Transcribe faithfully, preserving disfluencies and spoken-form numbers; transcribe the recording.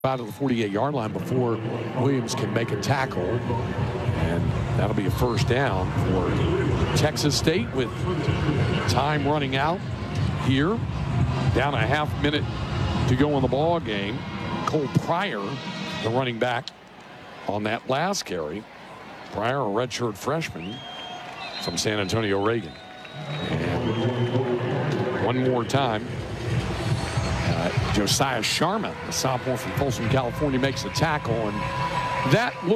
out of the forty-eight yard line before Williams can make a tackle. And that'll be a first down for Texas State with time running out here. Down a half minute to go in the ball game. Cole Pryor, the running back, on that last carry. Pryor, a redshirt freshman from San Antonio Reagan. And one more time. Uh, Josiah Sharma, a sophomore from Folsom, California, makes the tackle, and that looks